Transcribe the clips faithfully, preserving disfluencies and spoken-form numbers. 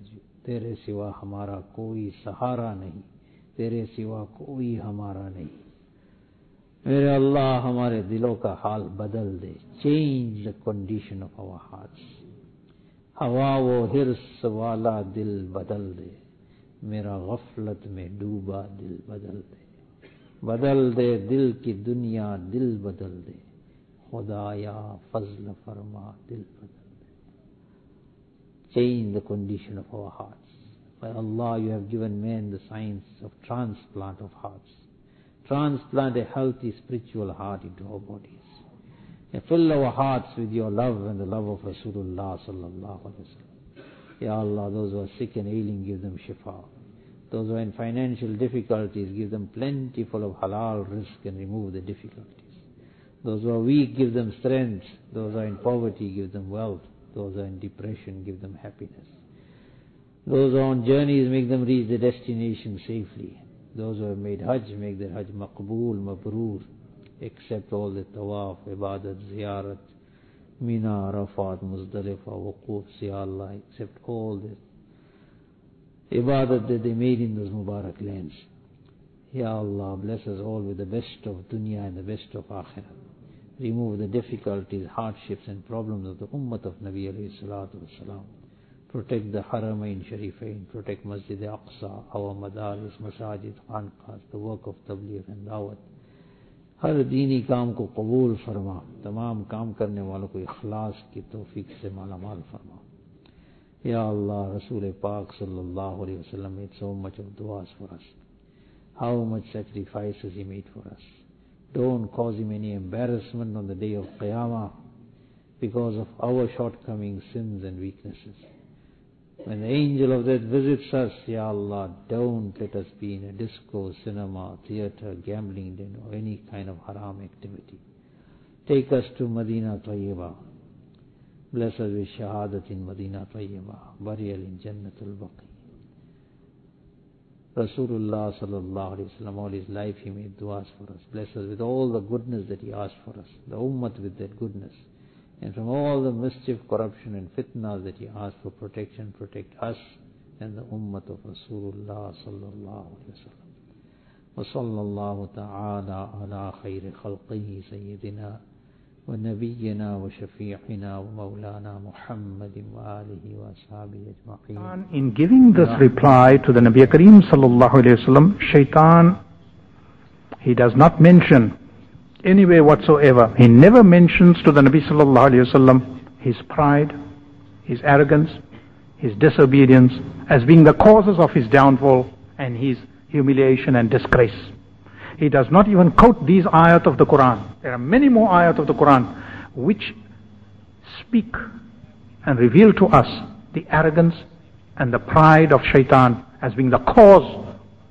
नहताजु, तेरे सिवा हमारा कोई सहारा नहीं, तेरे सिवा कोई हमारा नहीं। मेरे अल्लाह हमारे दिलों का हाल बदल दे, change the condition of our hearts. हवा वो हिर्स वाला दिल बदल दे, मेरा गफलत में डूबा दिल बदल दे। बदल दे दिल की दुनिया, दिल बदल दे, खुदाया फजल फरमा दिल बदल दे। Change the condition of our hearts. By Allah, you have given men the science of transplant of hearts. Transplant a healthy spiritual heart into our bodies. And fill our hearts with your love and the love of Rasulullah sallallahu alaihi wasallam. Ya Allah, those who are sick and ailing, give them shifa. Those who are in financial difficulties, give them plentiful of halal rizq and remove the difficulties. Those who are weak, give them strength. Those who are in poverty, give them wealth. Those who are in depression, give them happiness. Those who are on journeys, make them reach the destination safely. Those who have made Hajj, make their Hajj maqbool, mabroor. Accept all the tawaf, ibadat, ziyarat, Mina, Arafat, Muzdalifa, Wuquf, Ya Allah. Accept all the ibadat that they made in those Mubarak lands. Ya Allah, bless us all with the best of dunya and the best of akhirah. Remove the difficulties, hardships and problems of the ummah of Nabi alayhi salatu wasalam. Protect the Haramain Sharifain, protect Masjid Aqsa, our Madaris, Masajid, Khanqahs, the work of Tabligh and Dawat. हर दीनी काम को कबूल फरमा, तमाम काम करने वालों को इखलास की तौफीक से मालामाल फरमा. Ya Allah, Rasul Pak sallallahu alayhi wa sallam made so much of du'as for us. How much sacrifices he made for us. Don't cause him any embarrassment on the day of Qiyamah because of our shortcomings, sins and weaknesses. When the angel of death visits us, Ya Allah, don't let us be in a disco, cinema, theater, gambling den or any kind of haram activity. Take us to Medina Tayyibah. Bless us with shahadat in Medina Tayyibah, burial in Jannatul Baqi. Rasulullah sallallahu alayhi wa sallam, all his life he made du'as for us. Bless us with all the goodness that he asked for us, the ummah with that goodness. And from all the mischief, corruption and fitna that he asked for protection, protect us and the ummah of Rasulullah sallallahu alayhi wa sallam. Wa sallallahu ta'ala ala khayri khalqihi sayyidina wa nabiyyina wa shafi'ina wa maulana Muhammadin wa alihi wa ashabihi ajma'in. In giving this reply to the Nabi Kareem sallallahu alayhi wa sallam, Shaitan, he does not mention anywhere whatsoever. He never mentions to the Nabi sallallahu alayhi wa sallam his pride, his arrogance, his disobedience as being the causes of his downfall and his humiliation and disgrace. He does not even quote these ayat of the Quran. There are many more ayat of the Quran which speak and reveal to us the arrogance and the pride of Shaitan as being the cause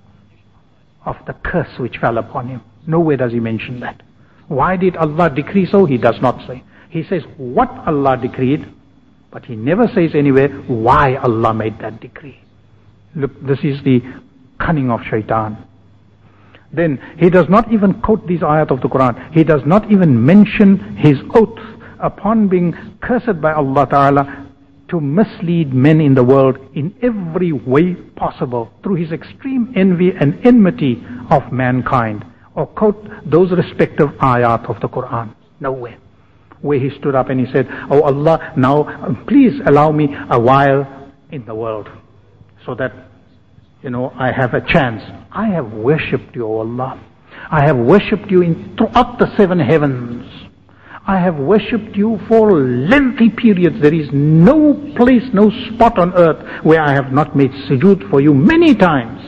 of the curse which fell upon him. Nowhere does he mention that. Why did Allah decree so? He does not say. He says what Allah decreed, but he never says anywhere why Allah made that decree. Look, this is the cunning of Shaitan. Then he does not even quote these ayat of the Quran. He does not even mention his oath upon being cursed by Allah Ta'ala to mislead men in the world in every way possible through his extreme envy and enmity of mankind. Or quote those respective ayat of the Quran. Nowhere. Where he stood up and he said, "Oh Allah, now please allow me a while in the world so that, you know, I have a chance. I have worshipped you, O Allah. I have worshipped you in throughout the seven heavens. I have worshipped you for lengthy periods. There is no place, no spot on earth where I have not made sujood for you many times.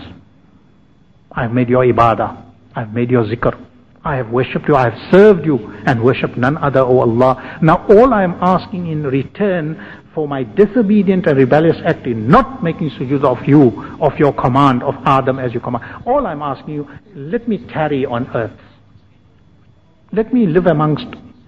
I have made your ibadah. I have made your zikr. I have worshipped you. I have served you and worshipped none other, O Allah. Now all I am asking in return for my disobedient and rebellious act in not making sujood of you, of your command, of Adam as you command. All I'm asking you, let me tarry on earth. Let me live amongst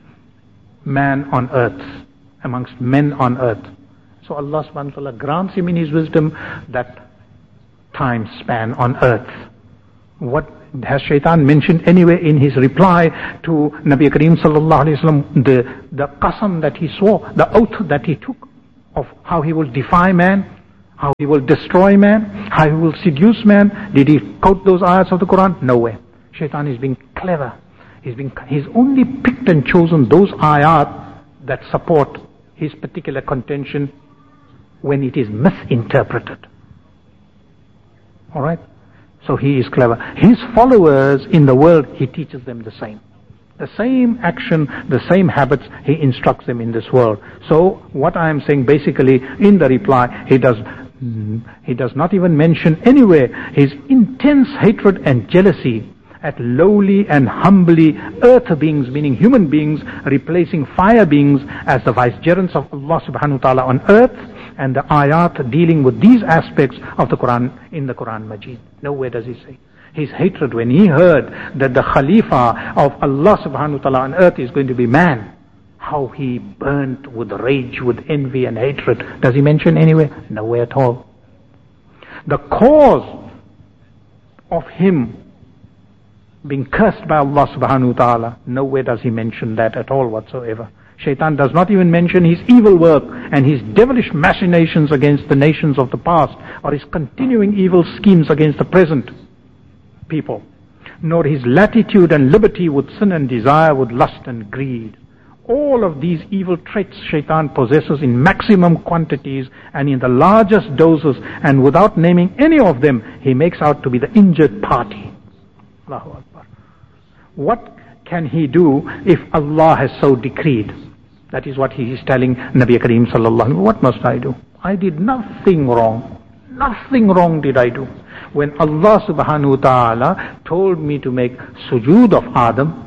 man on earth, amongst men on earth. So Allah subhanahu wa ta'ala grants him in his wisdom that time span on earth. What has Shaitan mentioned anywhere in his reply to Nabi Kareem sallallahu alayhi wa sallam, the, the qasam that he swore, the oath that he took of how he will defy man? How he will destroy man, how he will seduce man. Did he quote those ayats of the Quran? Nowhere. Shaitan is being clever. He's, been, he's only picked and chosen those ayat that support his particular contention when it is misinterpreted. Alright? So he is clever. His followers in the world, he teaches them the same. The same action, the same habits, he instructs them in this world. So what I am saying basically in the reply, he does he does not even mention anywhere his intense hatred and jealousy at lowly and humbly earth beings, meaning human beings, replacing fire beings as the vicegerents of Allah subhanahu wa ta'ala on earth, and the ayat dealing with these aspects of the Quran in the Quran Majid. Nowhere does he say. His hatred when he heard that the Khalifa of Allah subhanahu wa ta'ala on earth is going to be man, how he burnt with rage, with envy and hatred. Does he mention anywhere? Nowhere at all. The cause of him being cursed by Allah subhanahu wa ta'ala, nowhere does he mention that at all whatsoever. Shaitan does not even mention his evil work and his devilish machinations against the nations of the past, or his continuing evil schemes against the present people, nor his latitude and liberty with sin and desire, with lust and greed. All of these evil traits Shaitan possesses in maximum quantities and in the largest doses, and without naming any of them, he makes out to be the injured party. Allahu Akbar. What can he do if Allah has so decreed? That is what he is telling Nabi Kareem sallallahu alaihi wasallam. What must I do? I did nothing wrong. Nothing wrong did I do. When Allah subhanahu wa ta'ala told me to make sujood of Adam,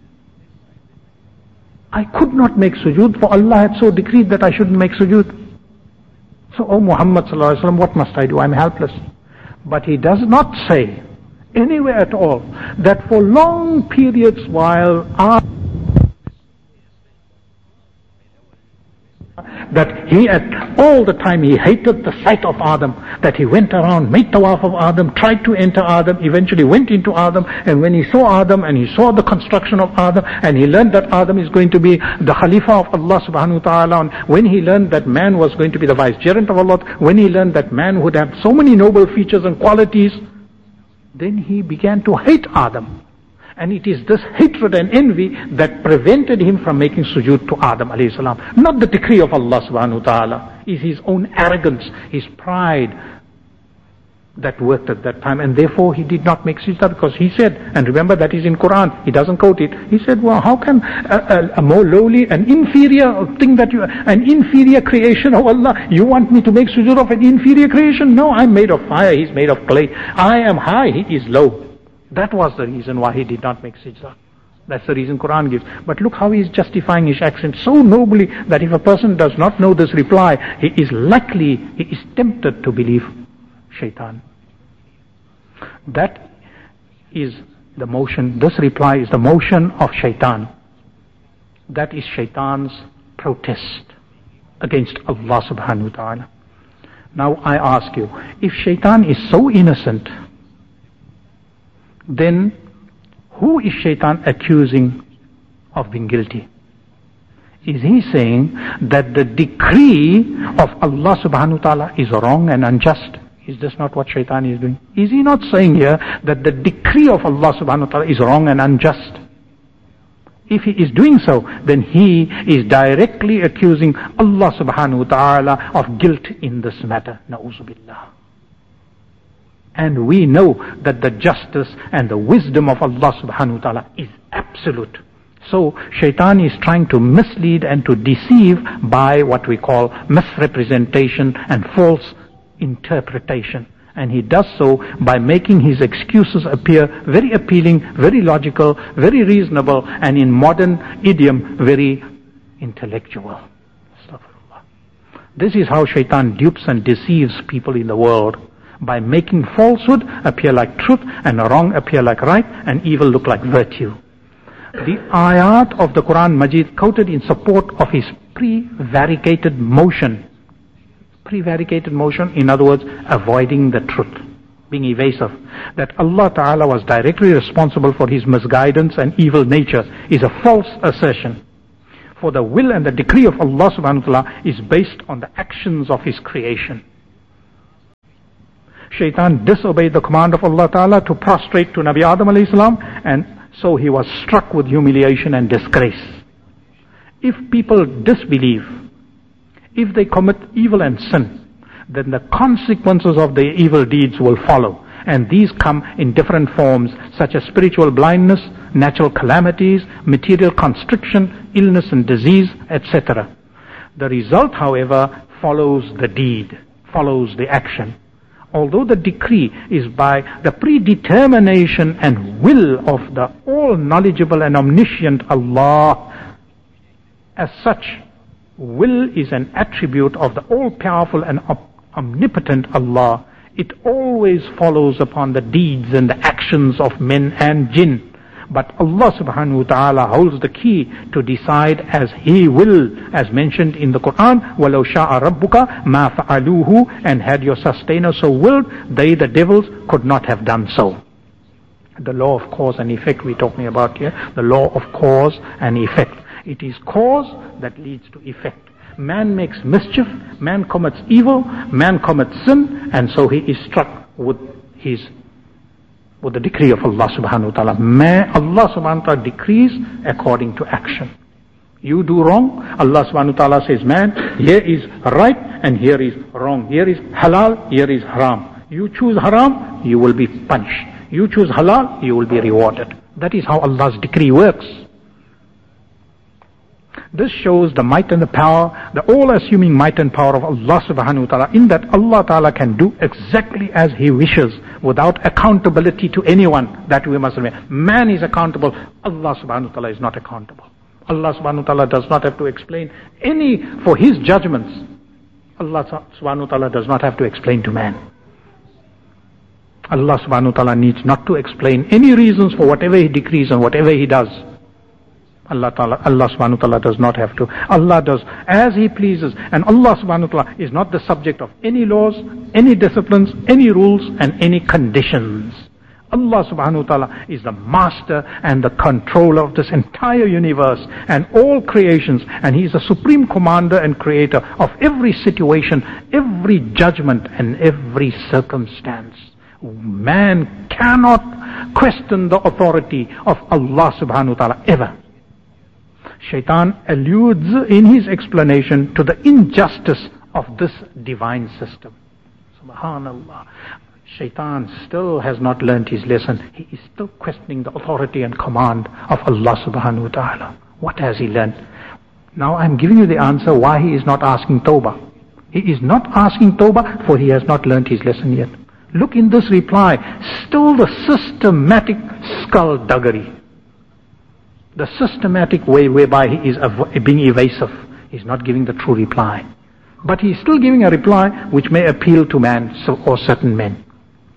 I could not make sujood, for Allah had so decreed that I shouldn't make sujood. So, O Muhammad sallallahu alaihi wasallam, what must I do? I'm helpless. But he does not say anywhere at all that for long periods while I that he at all the time he hated the sight of Adam, that he went around, made tawaf of Adam, tried to enter Adam, eventually went into Adam, and when he saw Adam and he saw the construction of Adam, and he learned that Adam is going to be the Khalifa of Allah subhanahu wa ta'ala, and when he learned that man was going to be the vicegerent of Allah, when he learned that man would have so many noble features and qualities, then he began to hate Adam. And it is this hatred and envy that prevented him from making sujood to Adam alayhi salam. Not the decree of Allah subhanahu wa ta'ala. It's his own arrogance, his pride that worked at that time. And therefore he did not make sajda, because he said, and remember that is in Quran, he doesn't quote it. He said, well, how can a, a, a more lowly, an inferior thing that you, an inferior creation of Allah, you want me to make sujood of an inferior creation? No, I'm made of fire, he's made of clay. I am high, he is low. That was the reason why he did not make sajda. That's the reason Quran gives. But look how he is justifying his action so nobly that if a person does not know this reply, he is likely, he is tempted to believe Shaitan. That is the motion, this reply is the motion of Shaitan. That is Shaitan's protest against Allah subhanahu wa ta'ala. Now I ask you, if Shaitan is so innocent, then who is Shaitan accusing of being guilty? Is he saying that the decree of Allah subhanahu wa ta'ala is wrong and unjust? Is this not what Shaitan is doing? Is he not saying here that the decree of Allah subhanahu wa ta'ala is wrong and unjust? If he is doing so, then he is directly accusing Allah subhanahu wa ta'ala of guilt in this matter. Na'uzu billah. And we know that the justice and the wisdom of Allah subhanahu wa ta'ala is absolute. So Shaitan is trying to mislead and to deceive by what we call misrepresentation and false interpretation. And he does so by making his excuses appear very appealing, very logical, very reasonable, and in modern idiom, very intellectual. Astaghfirullah. This is how Shaitan dupes and deceives people in the world, by making falsehood appear like truth and wrong appear like right and evil look like virtue. The ayat of the Quran Majid quoted in support of his prevaricated motion. Prevaricated motion, in other words, avoiding the truth, being evasive. That Allah Ta'ala was directly responsible for his misguidance and evil nature is a false assertion. For the will and the decree of Allah subhanahu wa ta'ala is based on the actions of his creation. Shaitan disobeyed the command of Allah Ta'ala to prostrate to Nabi Adam alayhi salam, and so he was struck with humiliation and disgrace. If people disbelieve, if they commit evil and sin, then the consequences of their evil deeds will follow. And these come in different forms, such as spiritual blindness, natural calamities, material constriction, illness and disease, et cetera. The result, however, follows the deed, follows the action. Although the decree is by the predetermination and will of the all-knowledgeable and omniscient Allah, as such, will is an attribute of the all-powerful and omnipotent Allah. It always follows upon the deeds and the actions of men and jinn. But Allah subhanahu wa ta'ala holds the key to decide as He will, as mentioned in the Quran, وَلَوْ شَاءَ رَبُّكَ مَا فَعَلُوهُ, and had your sustainer so willed, they, the devils, could not have done so. The law of cause and effect we're talking about here, the law of cause and effect. It is cause that leads to effect. Man makes mischief, man commits evil, man commits sin, and so he is struck with his with the decree of Allah subhanahu wa ta'ala. Man, Allah subhanahu wa ta'ala decrees according to action. You do wrong, Allah subhanahu wa ta'ala says, man, here is right and here is wrong. Here is halal, here is haram. You choose haram, you will be punished. You choose halal, you will be rewarded. That is how Allah's decree works. This shows the might and the power, the all-assuming might and power of Allah subhanahu wa ta'ala, in that Allah ta'ala can do exactly as He wishes without accountability to anyone. That we must remember. Man is accountable, Allah subhanahu wa ta'ala is not accountable. Allah subhanahu wa ta'ala does not have to explain any for His judgments. Allah subhanahu wa ta'ala does not have to explain to man. Allah subhanahu wa ta'ala needs not to explain any reasons for whatever He decrees and whatever He does. Allah Ta'ala, Allah subhanahu wa ta'ala does not have to. Allah does as He pleases, and Allah subhanahu wa ta'ala is not the subject of any laws, any disciplines, any rules and any conditions. Allah subhanahu wa ta'ala is the master and the controller of this entire universe and all creations, and He is the supreme commander and creator of every situation, every judgment and every circumstance. Man cannot question the authority of Allah subhanahu wa ta'ala ever. Shaitan alludes in his explanation to the injustice of this divine system. Subhanallah. Shaitan still has not learnt his lesson. He is still questioning the authority and command of Allah subhanahu wa ta'ala. What has he learnt? Now I'm giving you the answer why he is not asking tawbah. He is not asking tawbah for he has not learnt his lesson yet. Look in this reply. Still the systematic skullduggery. The systematic way whereby he is ev- being evasive. He's not giving the true reply. But he's still giving a reply which may appeal to man so, or certain men.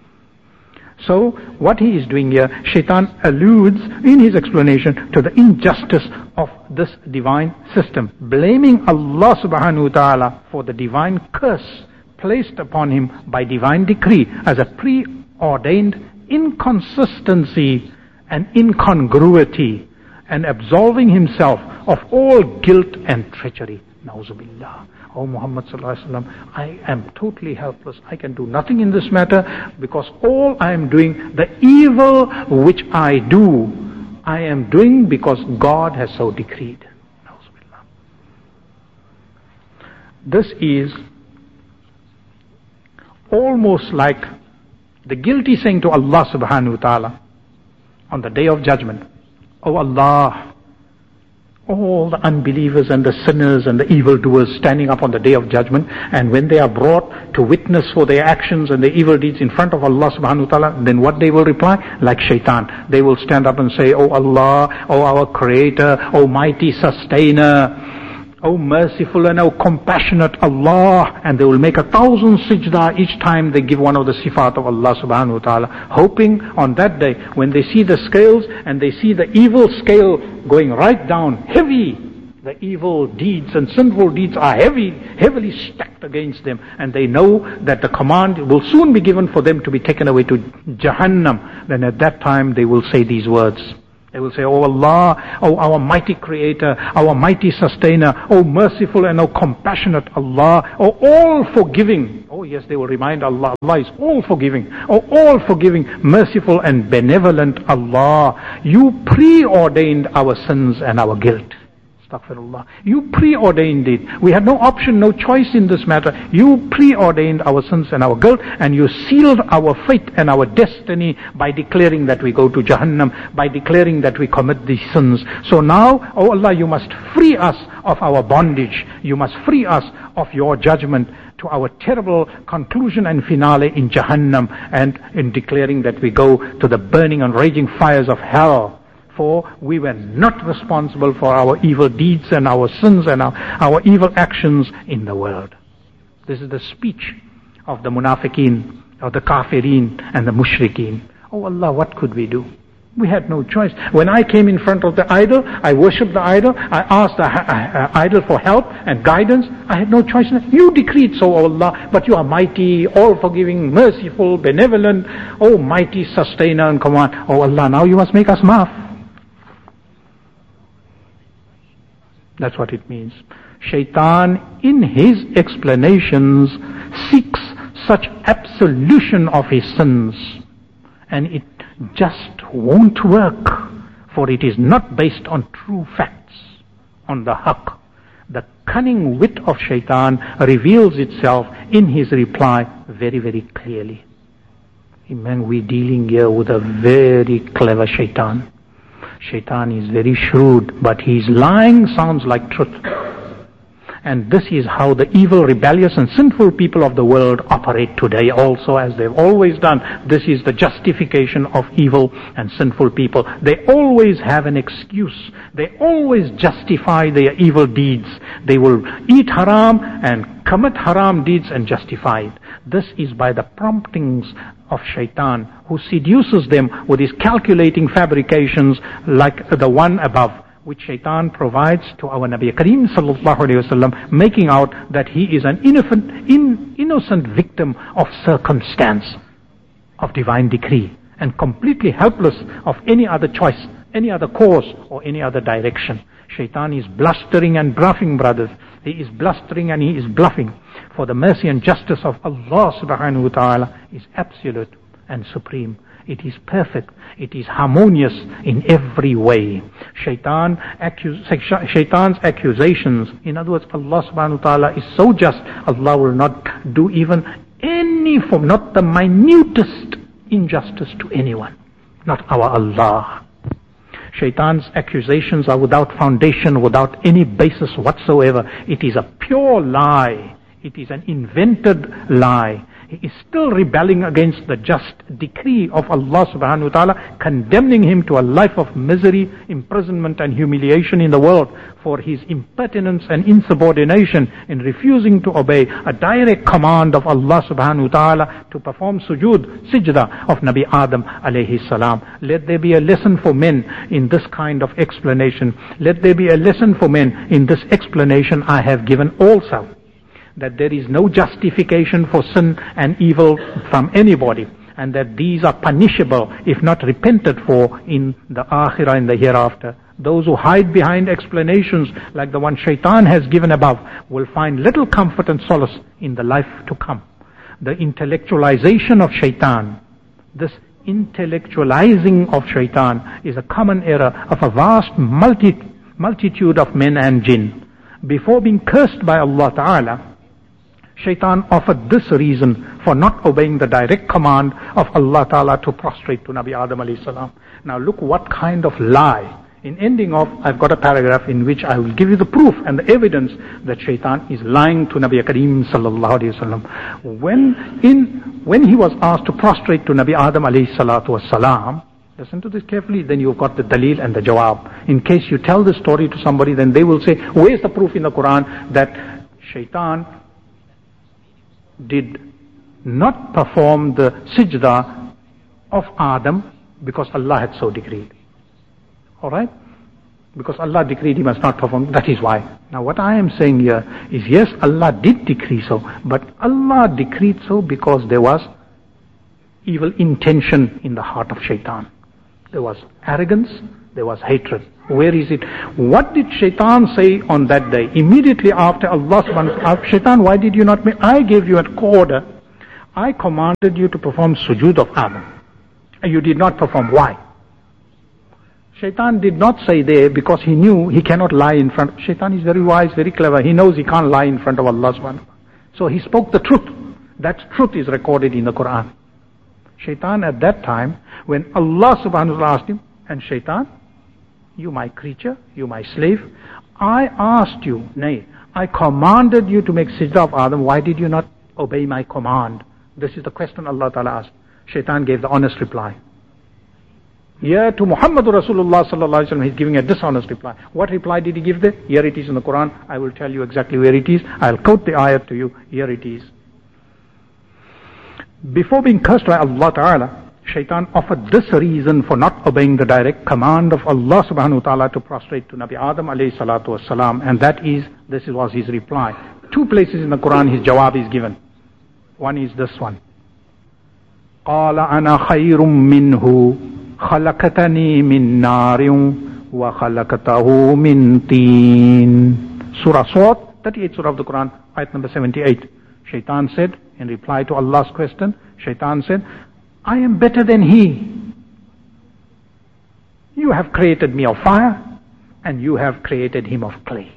So, what he is doing here, Shaitan alludes in his explanation to the injustice of this divine system, blaming Allah subhanahu wa ta'ala for the divine curse placed upon him by divine decree as a preordained inconsistency and incongruity, and absolving himself of all guilt and treachery. Na'uzubillah. O Muhammad sallallahu alaihi wasallam, I am totally helpless. I can do nothing in this matter because all I am doing, the evil which I do, I am doing because God has so decreed. Na'uzubillah. This is almost like the guilty saying to Allah subhanahu wa ta'ala on the day of judgment, Oh Allah, all the unbelievers and the sinners and the evildoers standing up on the day of judgment, and when they are brought to witness for their actions and their evil deeds in front of Allah subhanahu wa ta'ala, then what they will reply? Like Shaitan. They will stand up and say, Oh Allah, Oh our Creator, Oh mighty Sustainer, Oh merciful and oh compassionate Allah, and they will make a thousand sajda each time they give one of the sifat of Allah subhanahu wa ta'ala, hoping on that day when they see the scales and they see the evil scale going right down, heavy, the evil deeds and sinful deeds are heavy, heavily stacked against them, and they know that the command will soon be given for them to be taken away to Jahannam. Then at that time they will say these words, They will say, "Oh Allah, oh our mighty creator, our mighty sustainer, oh merciful and oh compassionate Allah, oh all forgiving." Oh yes, they will remind Allah, Allah is all forgiving, oh all forgiving, merciful and benevolent Allah. You preordained our sins and our guilt. Astaghfirullah. You preordained it. We had no option, no choice in this matter. You preordained our sins and our guilt, and you sealed our fate and our destiny by declaring that we go to Jahannam, by declaring that we commit these sins. So now, oh Allah, you must free us of our bondage. You must free us of your judgment to our terrible conclusion and finale in Jahannam, and in declaring that we go to the burning and raging fires of hell. For we were not responsible for our evil deeds and our sins and our, our evil actions in the world. This is the speech of the munafiqeen, of the kafirin and the mushrikeen. Oh Allah, what could we do? We had no choice. When I came in front of the idol, I worshipped the idol, I asked the uh, idol for help and guidance. I had no choice. You decreed so, O Allah, but you are mighty, all-forgiving, merciful, benevolent, oh mighty sustainer and command. Oh Allah, now you must make us maaf. That's what it means. Shaitan, in his explanations, seeks such absolution of his sins. And it just won't work, for it is not based on true facts, on the haqq. The cunning wit of Shaitan reveals itself in his reply very, very clearly. Man, we're dealing here with a very clever Shaitan. Shaitan is very shrewd, but his lying sounds like truth. And this is how the evil, rebellious and sinful people of the world operate today also, as they've always done. This is the justification of evil and sinful people. They always have an excuse. They always justify their evil deeds. They will eat haram and commit haram deeds and justify it. This is by the promptings of Shaitan, who seduces them with his calculating fabrications like the one above, which Shaitan provides to our Nabi Kareem sallallahu alayhi wasallam, making out that he is an innocent, in, innocent victim of circumstance, of divine decree, and completely helpless of any other choice, any other course, or any other direction. Shaitan is blustering and bluffing, brothers. He is blustering and he is bluffing. For the mercy and justice of Allah subhanahu wa ta'ala is absolute and supreme. It is perfect. It is harmonious in every way. Shaitan, accus- Shaitan's accusations, in other words, Allah subhanahu wa ta'ala is so just, Allah will not do even any form, not the minutest injustice to anyone. Not our Allah. Shaitan's accusations are without foundation, without any basis whatsoever. It is a pure lie. It is an invented lie. He is still rebelling against the just decree of Allah subhanahu wa ta'ala, condemning him to a life of misery, imprisonment and humiliation in the world for his impertinence and insubordination in refusing to obey a direct command of Allah subhanahu wa ta'ala to perform sujood, sijda of Nabi Adam alayhi salam. Let there be a lesson for men in this kind of explanation. Let there be a lesson for men in this explanation I have given also, that there is no justification for sin and evil from anybody, and that these are punishable if not repented for in the akhirah, in the hereafter. Those who hide behind explanations like the one Shaitan has given above will find little comfort and solace in the life to come. The intellectualization of Shaitan, this intellectualizing of Shaitan, is a common error of a vast multi, multitude of men and jinn. Before being cursed by Allah Ta'ala, Shaitan offered this reason for not obeying the direct command of Allah Ta'ala to prostrate to Nabi Adam alayhi salam. Now look what kind of lie. In ending off, I've got a paragraph in which I will give you the proof and the evidence that Shaitan is lying to Nabi Kareem sallallahu alayhi wasallam. When, in, when he was asked to prostrate to Nabi Adam alayhi salatu wasalam, listen to this carefully, then you've got the dalil and the jawab. In case you tell the story to somebody, then they will say, where's the proof in the Quran that Shaitan did not perform the sijda of Adam because Allah had so decreed. Alright? Because Allah decreed he must not perform, that is why. Now what I am saying here is, yes, Allah did decree so, but Allah decreed so because there was evil intention in the heart of Shaitan. There was arrogance, There was hatred. Where is it? What did Shaitan say on that day? Immediately after Allah subhanahu wa ta'ala, Shaitan, why did you not make? I gave you an order. I commanded you to perform sujood of Adam. And you did not perform. Why? Shaitan did not say there because he knew he cannot lie in front. Shaitan is very wise, very clever. He knows he can't lie in front of Allah subhanahu wa ta'ala. So he spoke the truth. That truth is recorded in the Quran. Shaitan at that time, when Allah subhanahu wa ta'ala asked him, and Shaitan, you my creature, you my slave, I asked you, nay, I commanded you to make sajda of Adam, why did you not obey my command? This is the question Allah Ta'ala asked. Shaitan gave the honest reply. Here to Muhammadur Rasulullah sallallahu alaihi wasallam, he's giving a dishonest reply. What reply did he give there? Here it is in the Quran. I will tell you exactly where it is. I'll quote the ayat to you. Here it is. Before being cursed by Allah Ta'ala, Shaitan offered this reason for not obeying the direct command of Allah subhanahu wa ta'ala to prostrate to Nabi Adam alayhi salatu wasalam, and that is, this was his reply. Two places in the Quran his jawab is given. One is this one. قَالَ أَنَا خَيْرٌ مِّنْهُ خَلَقَتَنِي مِن نَارٍ وَخَلَقَتَهُ مِن طِينٍ. Surah Swat, thirty-eighth surah of the Quran, ayat number seventy-eight. Shaitan said, in reply to Allah's question, Shaitan said, I am better than he. You have created me of fire, and you have created him of clay.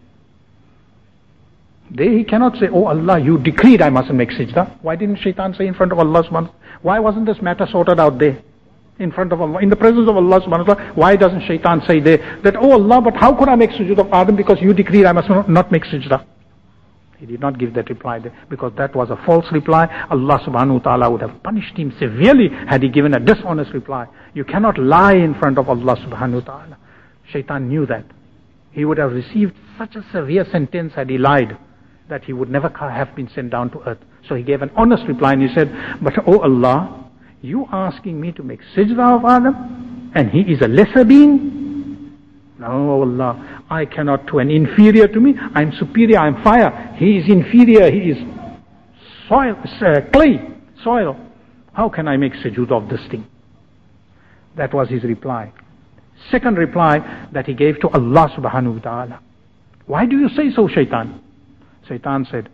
There he cannot say, oh Allah, you decreed I mustn't make sajda. Why didn't Shaitan say in front of Allah subhanahu wa ta'ala? Why wasn't this matter sorted out there? In front of Allah, in the presence of Allah subhanahu wa ta'ala. Why doesn't Shaitan say there that, oh Allah, but how could I make sujood of Adam because you decreed I must not make sajda? He did not give that reply there because that was a false reply. Allah subhanahu wa ta'ala would have punished him severely had he given a dishonest reply. You cannot lie in front of Allah subhanahu wa ta'ala. Shaitan knew that. He would have received such a severe sentence had he lied, that he would never have been sent down to earth. So he gave an honest reply and he said, but oh Allah, you asking me to make sajda of Adam and he is a lesser being? No, Allah, I cannot to an inferior to me. I am superior, I am fire. He is inferior, he is soil, uh, clay, soil. How can I make sujood of this thing? That was his reply. Second reply that he gave to Allah subhanahu wa ta'ala. Why do you say so, Shaitan? Shaitan said,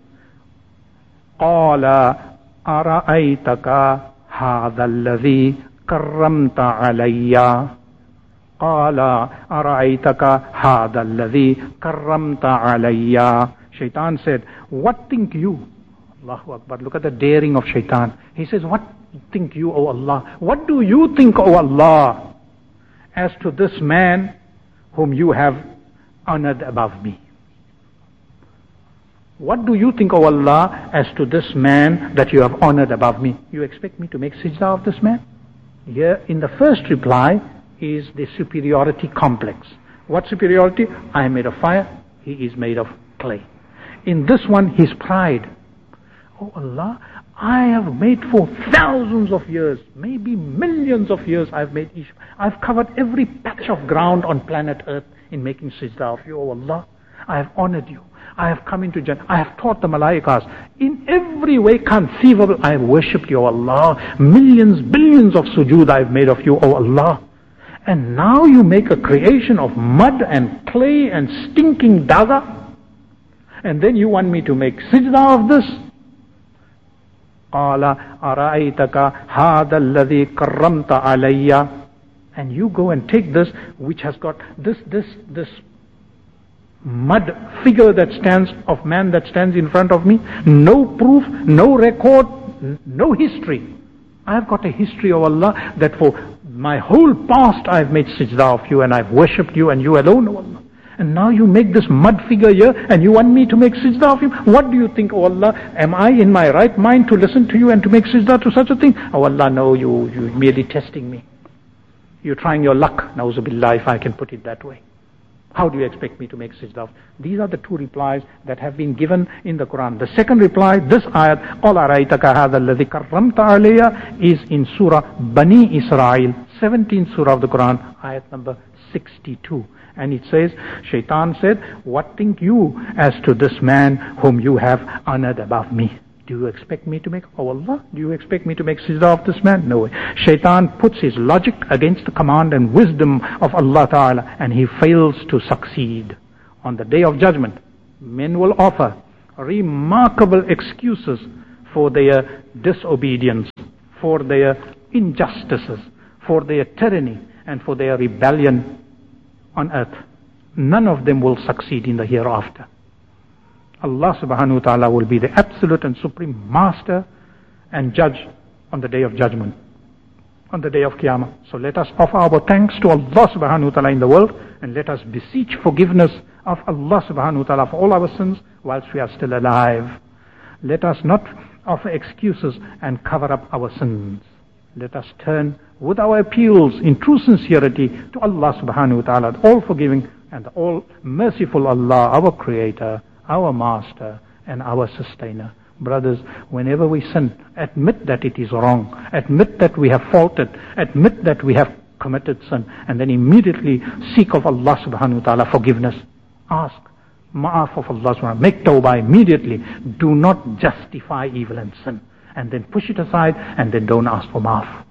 قَالَ أَرَأَيْتَكَ هَذَا الَّذِي كَرَّمْتَ عَلَيَّ قال أرأيتك هذا الذي كرمت علي. Shaitan said, what think you? Allahu Akbar. Look at the daring of Shaitan. He says, what think you, O Allah? What do you think, O Allah, as to this man whom you have honored above me? What do you think, O Allah, as to this man that you have honored above me? You expect me to make sajda of this man? Here in the first reply is the superiority complex. What superiority? I am made of fire, he is made of clay. In this one, his pride. Oh Allah, I have made for thousands of years, maybe millions of years, I've made Ishmael. I've covered every patch of ground on planet Earth in making sajda of you, oh Allah. I have honored you. I have come into Jannah. I have taught the Malaikas. In every way conceivable, I have worshipped you, oh Allah. Millions, billions of sujood I have made of you, oh Allah. And now you make a creation of mud and clay and stinking daga, and then you want me to make sajda of this? قَالَ أَرَأَيْتَكَ هَذَا الَّذِي كَرَّمْتَ عَلَيَّ. And you go and take this, which has got this, this, this mud figure that stands, of man that stands in front of me, no proof, no record, no history. I have got a history of Allah that for my whole past I have made sajda of you and I have worshipped you and you alone, O Allah. And now you make this mud figure here and you want me to make sajda of him? What do you think, O Allah? Am I in my right mind to listen to you and to make sajda to such a thing? Oh Allah, no, you, you're merely testing me. You're trying your luck, na'uzubillah, if I can put it that way. How do you expect me to make sajda? These are the two replies that have been given in the Quran. The second reply, this ayat, قَالَ أَرَأَيْتَكَ هَذَا الَّذِي كَرَّمْتَ عَلَيَّ, is in Surah Bani Israel, seventeenth surah of the Quran, ayat number sixty-two. And it says, Shaitan said, what think you as to this man whom you have honored above me? Do you expect me to make, oh Allah, do you expect me to make sajda of this man? No way. Shaitan puts his logic against the command and wisdom of Allah Ta'ala, and he fails to succeed. On the Day of Judgment, men will offer remarkable excuses for their disobedience, for their injustices, for their tyranny, and for their rebellion on earth. None of them will succeed in the hereafter. Allah subhanahu wa ta'ala will be the absolute and supreme master and judge on the Day of Judgment, on the Day of Qiyamah. So let us offer our thanks to Allah subhanahu wa ta'ala in the world, and let us beseech forgiveness of Allah subhanahu wa ta'ala for all our sins whilst we are still alive. Let us not offer excuses and cover up our sins. Let us turn with our appeals in true sincerity to Allah subhanahu wa ta'ala, the all forgiving and the all merciful Allah, our Creator, our Master, and our Sustainer. Brothers, whenever we sin, admit that it is wrong, admit that we have faulted, admit that we have committed sin, and then immediately seek of Allah subhanahu wa ta'ala forgiveness. Ask ma'af of Allah subhanahu wa ta'ala. Make tawbah immediately. Do not justify evil and sin, and then push it aside, and then don't ask for ma'af.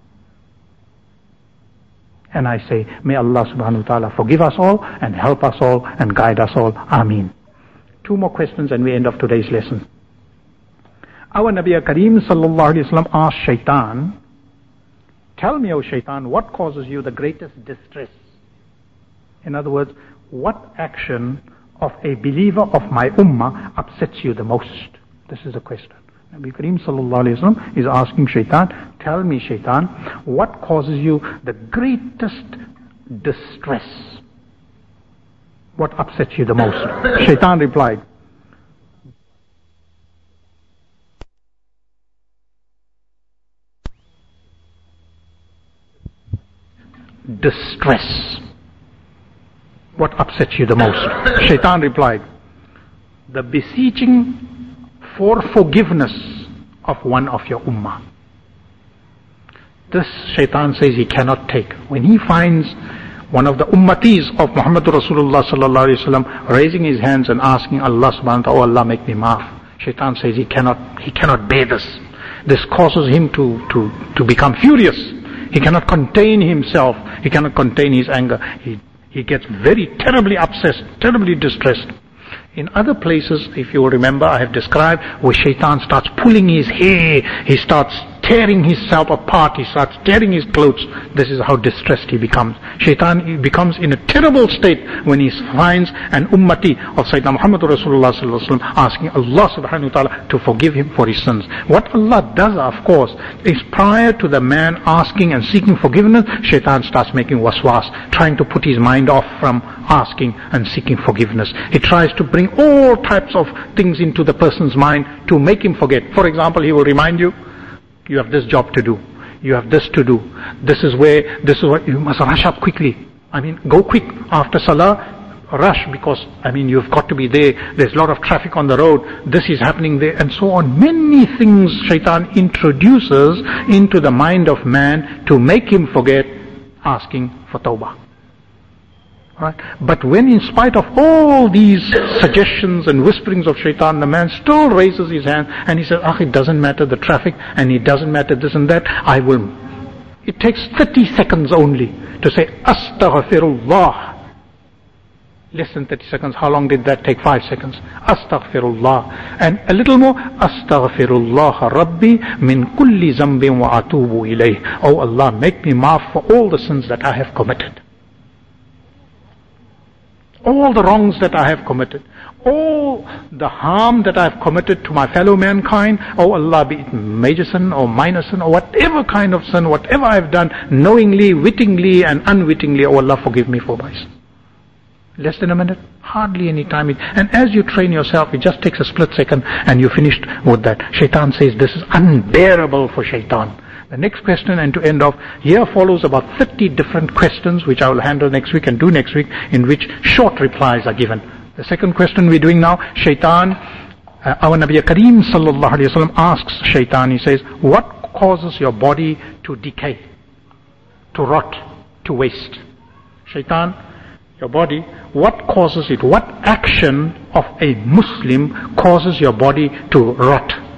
And I say, may Allah subhanahu wa ta'ala forgive us all and help us all and guide us all. Ameen. Two more questions and we end of today's lesson. Our Nabi Kareem sallallahu alayhi wa sallam asked Shaitan, tell me, O Shaitan, what causes you the greatest distress? In other words, what action of a believer of my ummah upsets you the most? This is the question. Nabi Kareem sallallahu alayhi wa sallam is asking Shaitan, tell me, Shaitan, what causes you the greatest distress? What upsets you the most? Shaitan replied, distress. What upsets you the most? Shaitan replied, the beseeching for forgiveness of one of your ummah. This Shaitan says he cannot take. When he finds one of the ummatis of Muhammad Rasulullah sallallahu alaihi wasallam raising his hands and asking Allah subhanahu wa ta'ala, oh Allah, make me maaf. Shaitan says he cannot, he cannot bear this. This causes him to, to, to become furious. He cannot contain himself. He cannot contain his anger. He, he gets very terribly upset, terribly distressed. In other places, if you remember, I have described where Shaitan starts pulling his hair, he starts tearing himself apart, he starts tearing his clothes. This is how distressed he becomes. Shaitan becomes in a terrible state when he finds an ummati of Sayyidina Muhammad Rasulullah sallallahu alaihi wasallam asking Allah subhanahu wa ta'ala to forgive him for his sins. What Allah does, of course, is prior to the man asking and seeking forgiveness, Shaitan starts making waswas, trying to put his mind off from asking and seeking forgiveness. He tries to bring all types of things into the person's mind to make him forget. For example, he will remind you, you have this job to do, you have this to do, this is where, this is what, you must rush up quickly. I mean, go quick after Salah, rush, because, I mean, you've got to be there, there's a lot of traffic on the road, this is happening there, and so on. Many things Shaitan introduces into the mind of man to make him forget asking for tawbah. Right? But when, in spite of all these suggestions and whisperings of Shaitan, the man still raises his hand and he says, ah, it doesn't matter the traffic and it doesn't matter this and that, I will. It takes thirty seconds only to say, Astaghfirullah. Less than thirty seconds. How long did that take? Five seconds. Astaghfirullah. And a little more, Astaghfirullah Rabbi min kulli zambin wa atubu ilayh. Oh Allah, make me maaf for all the sins that I have committed. All the wrongs that I have committed, all the harm that I have committed to my fellow mankind, oh Allah, be it major sin or minor sin or whatever kind of sin, whatever I have done, knowingly, wittingly and unwittingly, oh Allah, forgive me for my sin. Less than a minute, hardly any time. And as you train yourself, it just takes a split second and you're finished with that. Shaitan says this is unbearable for Shaitan. The next question, and to end off, here follows about thirty different questions which I will handle next week and do next week, in which short replies are given. The second question we're doing now, Shaitan, uh, our Nabi Kareem sallallahu alayhi wa sallam asks Shaitan, he says, what causes your body to decay, to rot, to waste? Shaitan, your body, what causes it? What action of a Muslim causes your body to rot,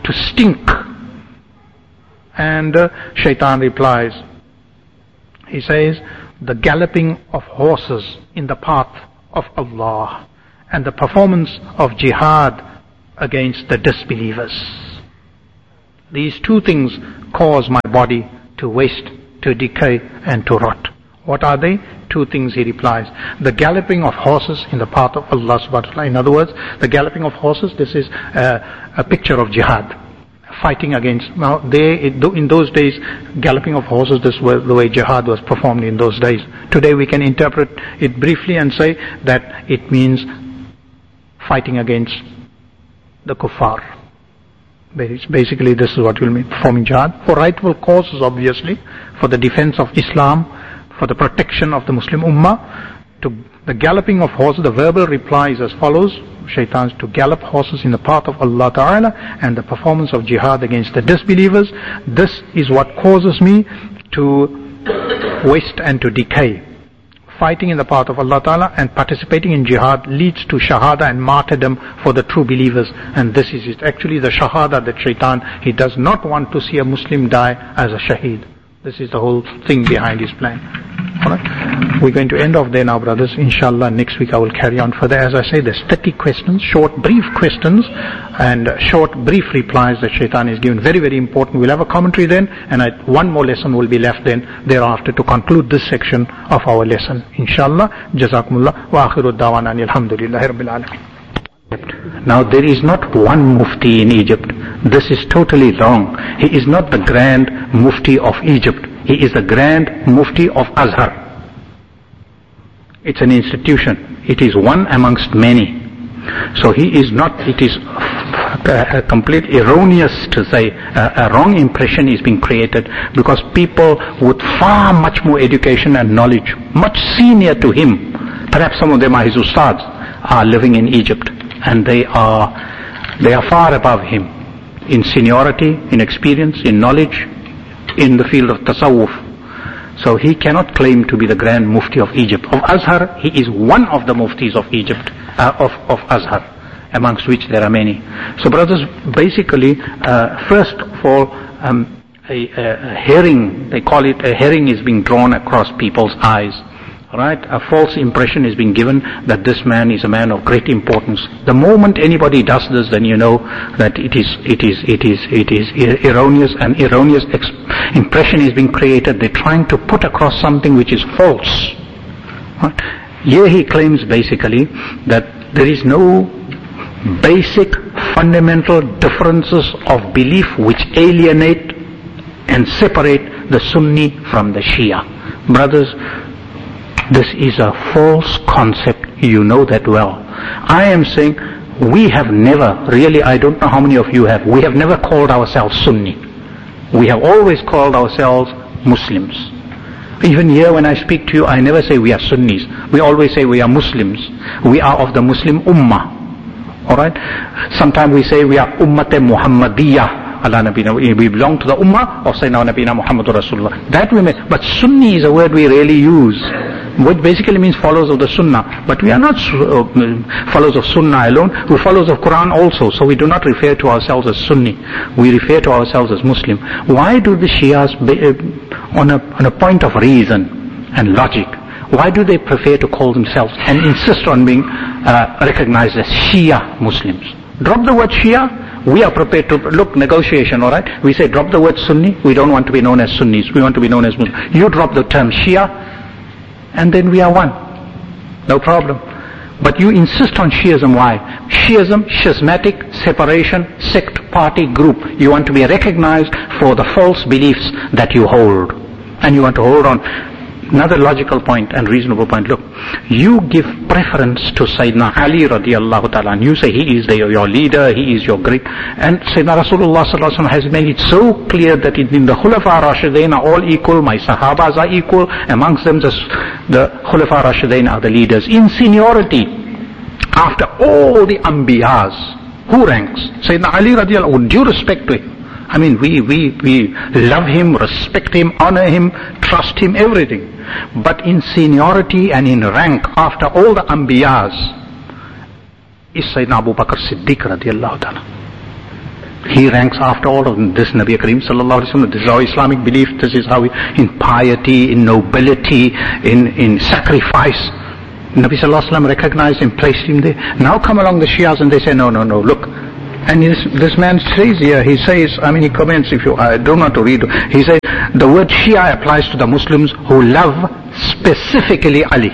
to stink. And uh, Shaitan replies, he says, the galloping of horses in the path of Allah and the performance of jihad against the disbelievers. These two things cause my body to waste, to decay and to rot. What are they? Two things, he replies. The galloping of horses in the path of Allah subhanahu wa ta'ala. In other words, the galloping of horses, this is a, a picture of jihad. Fighting against, now they, in those days, galloping of horses, this was the way jihad was performed in those days. Today we can interpret it briefly and say that it means fighting against the kuffar. Basically this is what will mean, performing jihad. For rightful causes, obviously, for the defense of Islam, for the protection of the Muslim Ummah. To the galloping of horses, the verbal reply is as follows. Shaitans to gallop horses in the path of Allah Ta'ala and the performance of jihad against the disbelievers. This is what causes me to waste and to decay. Fighting in the path of Allah Ta'ala and participating in jihad leads to shahada and martyrdom for the true believers. And this is it. Actually the shahada that Shaitan, he does not want to see a Muslim die as a shaheed. This is the whole thing behind his plan. Alright, we're going to end off there now, brothers. Inshallah, next week I will carry on further. As I say, there's thirty questions, short, brief questions, and short, brief replies that Shaitan is given. Very, very important. We'll have a commentary then, and I, one more lesson will be left then, thereafter, to conclude this section of our lesson. Inshallah, Jazakumullah, wa akhiru dawana anil hamdulillahi rabbil alamin. Now, there is not one mufti in Egypt. This is totally wrong. He is not the grand mufti of Egypt. He is the grand mufti of Azhar. It's an institution. It is one amongst many. So he is not, it is a complete erroneous to say, a, a wrong impression is being created because people with far much more education and knowledge, much senior to him, perhaps some of them are his ustads, are living in Egypt, and they are, they are far above him in seniority, in experience, in knowledge, in the field of tasawwuf. So he cannot claim to be the grand mufti of Egypt. Of Azhar, he is one of the muftis of Egypt, uh, of, of Azhar, amongst which there are many. So brothers, basically, uh, first of all, um, a, a, a herring, they call it a herring, is being drawn across people's eyes. Right? A false impression is being given that this man is a man of great importance. The moment anybody does this, then you know that it is, it is, it is, it is erroneous, and erroneous ex- impression is being created. They're trying to put across something which is false. Right? Here he claims basically that there is no basic fundamental differences of belief which alienate and separate the Sunni from the Shia. Brothers, this is a false concept. You know that well. I am saying we have never, really I don't know how many of you have, we have never called ourselves Sunni. We have always called ourselves Muslims. Even here when I speak to you, I never say we are Sunnis. We always say we are Muslims. We are of the Muslim Ummah. Alright? Sometimes we say we are Ummate Muhammadiyah. Allah Nabina, we belong to the Ummah of Sayyidina Nabina Muhammadur Rasulullah. That we may, but Sunni is a word we rarely use. What basically means followers of the Sunnah. But we are not uh, followers of Sunnah alone, we are followers of Quran also. So we do not refer to ourselves as Sunni. We refer to ourselves as Muslim. Why do the Shias, uh, on, a, on a point of reason and logic, why do they prefer to call themselves and insist on being uh, recognized as Shia Muslims? Drop the word Shia, we are prepared to, look, negotiation, alright? We say drop the word Sunni, we don't want to be known as Sunnis, we want to be known as Muslims. You drop the term Shia, and then we are one. No problem. But you insist on Shiism, why? Shiism, schismatic, separation, sect, party, group. You want to be recognized for the false beliefs that you hold. And you want to hold on. Another logical point and reasonable point. Look, you give preference to Sayyidina Ali radiallahu ta'ala, and you say he is the, your leader, he is your great. And Sayyidina Rasulullah sallallahu alaihi wasallam has made it so clear that in the Khulafa Rashidain are all equal, my Sahabas are equal, amongst them the, the Khulafa Rashidain are the leaders. In seniority, after all the Anbiyas, who ranks? Sayyidina Ali radiallahu, with due respect to him. I mean, we, we, we love him, respect him, honor him, trust him, everything. But in seniority and in rank, after all the Anbiyas, is Sayyidina Abu Bakr Siddiq radiallahu ta'ala. He ranks after all of them. This Nabi Kareem sallallahu alaihi wasallam, this is our Islamic belief, this is how we, in piety, in nobility, in, in sacrifice. Nabi sallallahu alaihi wasallam recognized him, placed him there. Now come along the Shias and they say, no, no, no, look. And this, this man says here, he says, I mean he comments, if you, I don't want to read, he says, the word Shia applies to the Muslims who love specifically Ali.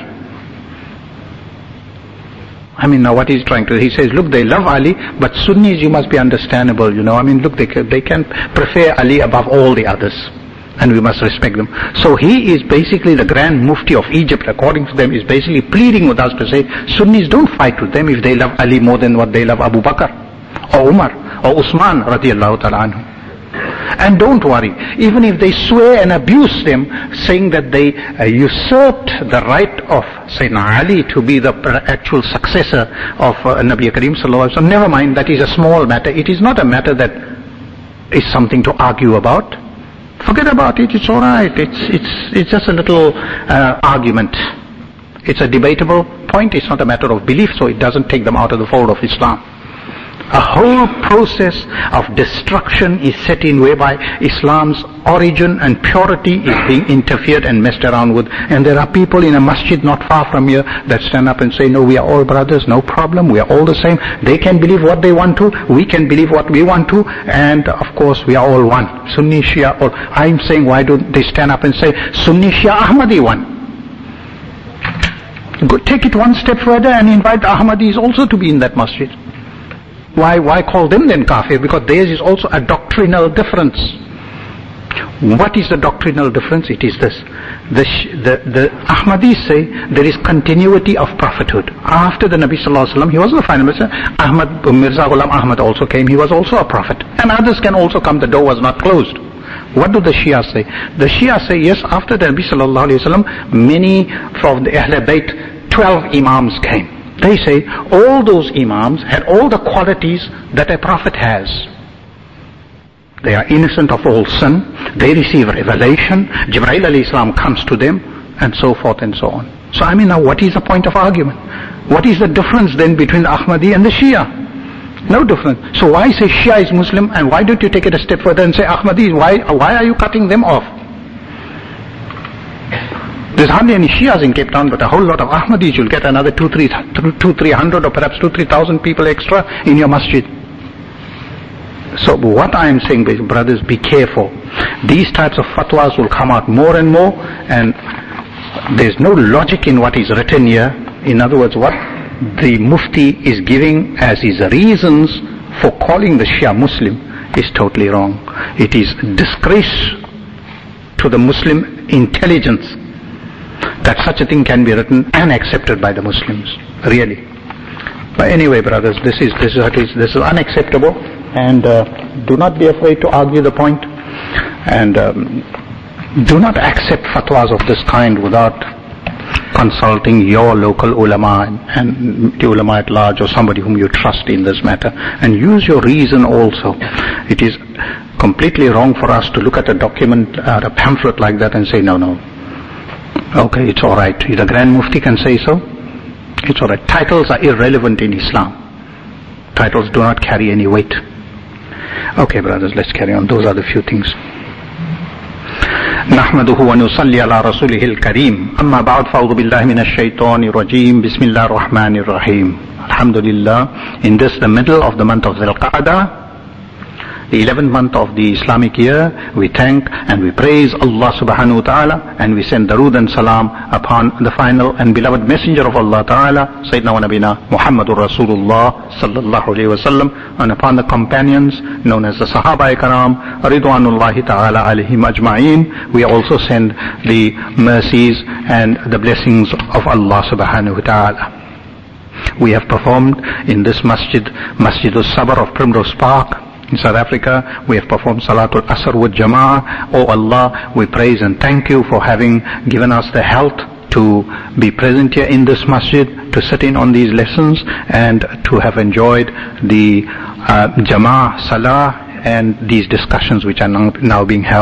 I mean, now what he's trying to, he says, look, they love Ali, but Sunnis, you must be understandable, you know. I mean, look, they can, they can prefer Ali above all the others, and we must respect them. So he is basically the Grand Mufti of Egypt, according to them, is basically pleading with us to say, Sunnis, don't fight with them if they love Ali more than what they love Abu Bakr, or Umar, or Usman, radiallahu ta'ala anhu. And don't worry, even if they swear and abuse them, saying that they uh, usurped the right of Sayyidina Ali to be the actual successor of uh, Nabi Kareem sallallahu alaihi wasallam, never mind, that is a small matter. It is not a matter that is something to argue about. Forget about it, it's alright. It's, it's, it's just a little uh, argument. It's a debatable point, it's not a matter of belief, so it doesn't take them out of the fold of Islam. A whole process of destruction is set in whereby Islam's origin and purity is being interfered and messed around with. And there are people in a masjid not far from here that stand up and say, no, we are all brothers, no problem, we are all the same. They can believe what they want to, we can believe what we want to, and of course we are all one. Sunni, Shia, all. I'm saying, why don't they stand up and say, Sunni, Shia, Ahmadi one? Go, take it one step further and invite Ahmadis also to be in that masjid. Why, why call them then kafir? Because theirs is also a doctrinal difference. What is the doctrinal difference? It is this. The, the, the Ahmadis say there is continuity of prophethood. After the Nabi sallallahu alaihi wasallam, he was the final messenger. Ahmad, Mirza Ghulam Ahmad also came. He was also a prophet. And others can also come. The door was not closed. What do the Shia say? The Shia say, yes, after the Nabi sallallahu alaihi wasallam, many from the Ahl Bayt, twelve imams came. They say all those imams had all the qualities that a prophet has. They are innocent of all sin, they receive revelation, Jibreel alayhi salam comes to them, and so forth and so on. So I mean, now what is the point of argument? What is the difference then between the Ahmadi and the Shia? No difference. So why say Shia is Muslim, and why don't you take it a step further and say Ahmadi, why, why are you cutting them off? There's hardly any Shias in Cape Town, but a whole lot of Ahmadis. You'll get another two, three, two, three hundred, or perhaps two, three thousand people extra in your masjid. So what I am saying, brothers, be careful. These types of fatwas will come out more and more, and there's no logic in what is written here. In other words, what the Mufti is giving as his reasons for calling the Shia Muslim is totally wrong. It is disgrace to the Muslim intelligence that such a thing can be written and accepted by the Muslims, really. But anyway, brothers, this is this is this is unacceptable, and uh, do not be afraid to argue the point, and um, do not accept fatwas of this kind without consulting your local ulama and the ulama at large, or somebody whom you trust in this matter, and use your reason also. It is completely wrong for us to look at a document, uh, a pamphlet like that and say, no, no. Okay, it's alright. The Grand Mufti can say so. It's alright. Titles are irrelevant in Islam. Titles do not carry any weight. Okay, brothers, let's carry on. Those are the few things. نحمده ونصلي على رسوله الكريم أما بعد فأعوذ بالله من الشيطان الرجيم بسم الله الرحمن الرحيم الحمد لله. In this, the middle of the month of Dhul Qa'dah, the eleventh month of the Islamic year, we thank and we praise Allah subhanahu wa ta'ala, and we send darood and salam upon the final and beloved messenger of Allah ta'ala, Sayyidina wa Nabina Muhammadur Rasulullah sallallahu alayhi wa sallam, and upon the companions known as the Sahaba Ikram Ridwanullahi ta'ala alayhim ajma'een. We also send the mercies and the blessings of Allah subhanahu wa ta'ala. We have performed in this masjid, Masjidul Sabr of Primrose Park in South Africa. We have performed Salatul Asr with Jama'ah. Oh Allah, we praise and thank you for having given us the health to be present here in this masjid, to sit in on these lessons, and to have enjoyed the uh, Jama'ah, Salah, and these discussions which are now, now being held.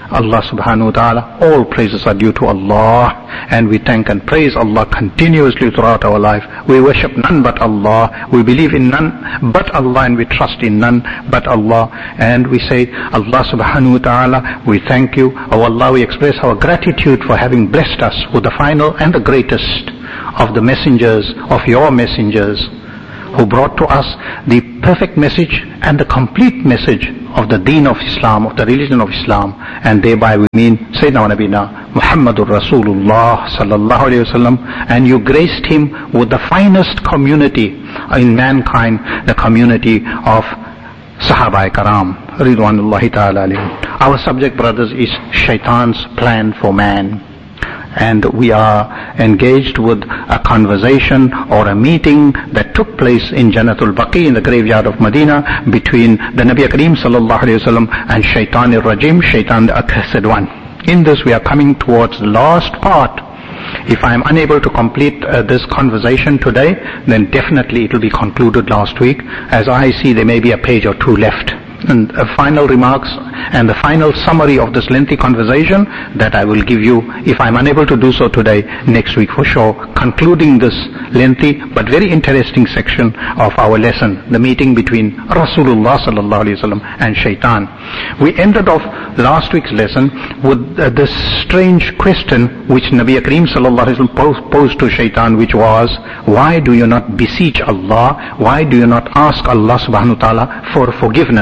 Allah subhanahu wa ta'ala. All praises are due to Allah, and we thank and praise Allah continuously throughout our life. We worship none but Allah. We believe in none but Allah, and we trust in none but Allah. And we say, Allah subhanahu wa ta'ala, we thank you. Oh Allah, we express our gratitude for having blessed us with the final and the greatest of the messengers, of your messengers, who brought to us the perfect message and the complete message of the deen of Islam, of the religion of Islam. And thereby we mean Sayyidina Nabina Muhammadur Rasulullah sallallahu alayhi wasallam. And you graced him with the finest community in mankind, the community of Sahaba Karam Ridwanullahi ta'ala alayhim. Our subject, brothers, is Shaitan's plan for man. And we are engaged with a conversation or a meeting that took place in Jannatul Baqi, in the graveyard of Medina, between the Nabi Kareem sallallahu alayhi wasallam and Shaitan al-Rajim, Shaitan the accursed one. In this we are coming towards the last part. If I am unable to complete uh, this conversation today, then definitely it will be concluded last week. As I see, there may be a page or two left. And uh, final remarks and the final summary of this lengthy conversation that I will give you, if I'm unable to do so today, next week for sure, concluding this lengthy but very interesting section of our lesson, the meeting between Rasulullah sallallahu alaihi wasallam and Shaitan. We ended off last week's lesson with uh, this strange question which Nabi Kareem sallallahu alaihi wasallam posed, posed to Shaitan, which was, why do you not beseech Allah, why do you not ask Allah subhanahu wa ta'ala for forgiveness?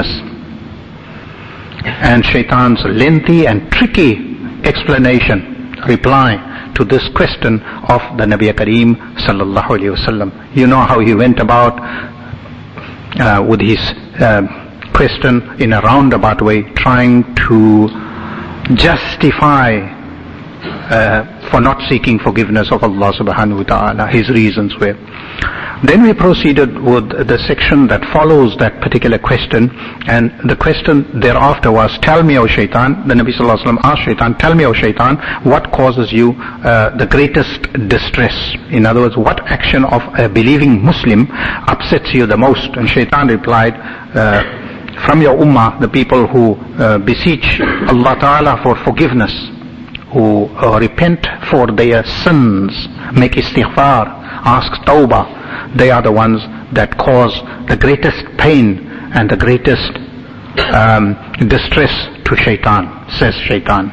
And Shaitan's lengthy and tricky explanation, reply to this question of the Nabi Kareem sallallahu alayhi wasallam. You know how he went about uh, with his uh, question in a roundabout way, trying to justify uh, for not seeking forgiveness of Allah subhanahu wa ta'ala. His reasons were. Then we proceeded with the section that follows that particular question, and the question thereafter was, tell me, O Shaitan. The Nabi sallallahu alaihi wasallam asked Shaitan, tell me, O Shaitan, what causes you uh, the greatest distress? In other words, what action of a believing Muslim upsets you the most? And Shaitan replied, uh, from your ummah, the people who uh, beseech Allah Ta'ala for forgiveness, who uh, repent for their sins, make istighfar, ask tawbah, they are the ones that cause the greatest pain and the greatest um, distress to Shaitan, says Shaitan.